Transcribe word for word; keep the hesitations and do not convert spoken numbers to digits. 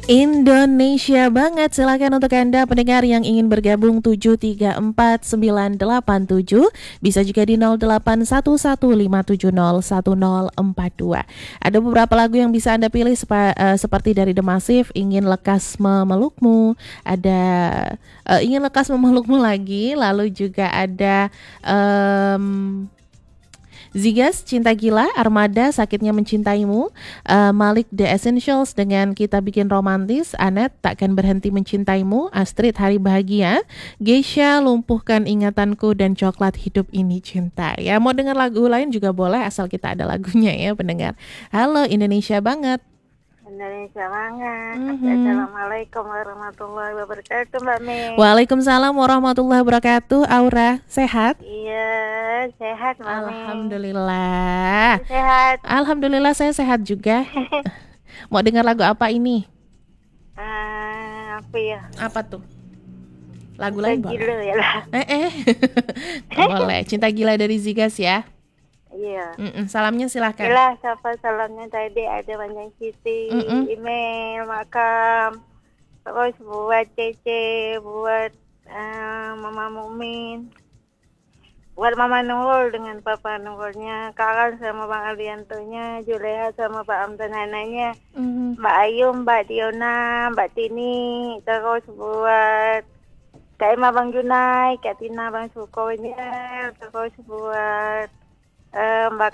Indonesia banget. Silakan untuk Anda pendengar yang ingin bergabung tujuh tiga empat sembilan delapan tujuh, bisa juga di nol delapan satu satu lima tujuh nol satu nol empat dua. Ada beberapa lagu yang bisa Anda pilih sepa, uh, seperti dari The Massive, Ingin Lekas Memelukmu, ada uh, Ingin Lekas Memelukmu lagi, lalu juga ada um, Zigas, Cinta Gila, Armada, Sakitnya Mencintaimu, uh, Malik The Essentials dengan Kita Bikin Romantis, Anet, Takkan Berhenti Mencintaimu, Astrid, Hari Bahagia, Geisha, Lumpuhkan Ingatanku, dan Coklat Hidup Ini Cinta. Ya, mau dengar lagu lain juga boleh asal kita ada lagunya ya pendengar. Halo Indonesia banget. Indonesia banget. Mm-hmm. Assalamualaikum warahmatullahi wabarakatuh, Mbak Mei. Waalaikumsalam warahmatullahi wabarakatuh. Aura, sehat? Iya, sehat, Mbak Mei. Alhamdulillah. Sehat. Alhamdulillah saya sehat juga. Mau dengar lagu apa ini? Uh, apa ya? Apa tuh? Lagu lain boleh? Gila ya lah. Eh eh. Boleh. Cinta Gila dari Zigas ya. Iya. Mm-mm. Salamnya silahkan. Gila, siapa salamnya tadi ada banyak Siti, Mm-mm. email, makam, terus buat Cece, buat uh, Mama Mumin, buat Mama Nurul dengan Papa Nurulnya, Karan sama Bang Aliantonya, Juleha sama Pak Amtan Hananya, Mm-hmm. Mbak Ayu, Mbak Diona, Mbak Tini, terus buat Kak Emma Bang Junai, Kak Tina Bang Sukonya, terus buat uh, Mbak